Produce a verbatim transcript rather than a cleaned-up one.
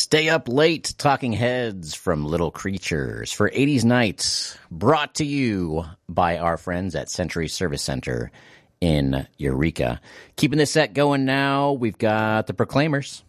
Stay Up Late, Talking Heads from Little Creatures for eighties Nights, brought to you by our friends at Century Service Center in Eureka. Keeping this set going now, we've got the Proclaimers.